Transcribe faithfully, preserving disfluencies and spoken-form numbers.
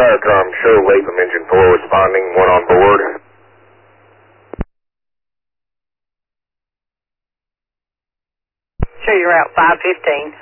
Firecom, show Latham engine four responding, one on board. Show you route five fifteen.